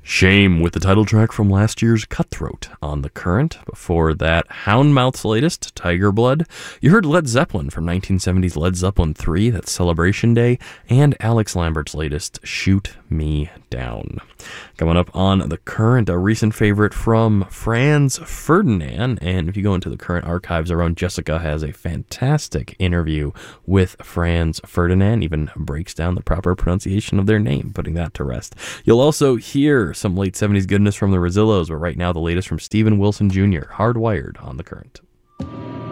Shame with the title track from last year's Cutthroat on The Current. Before that, Houndmouth's latest, Tiger Blood. You heard Led Zeppelin from 1970's Led Zeppelin 3, that's Celebration Day, and Alex Lambert's latest, Shoot Me Down. Coming up on The Current, a recent favorite from Franz Ferdinand, and if you go into the Current archives, our own Jessica has a fantastic interview with Franz Ferdinand, even breaks down the proper pronunciation of their name, putting that to rest. You'll also hear some late 70s goodness from the Rosillos, but right now the latest from Steven Wilson Jr., Hardwired on The Current.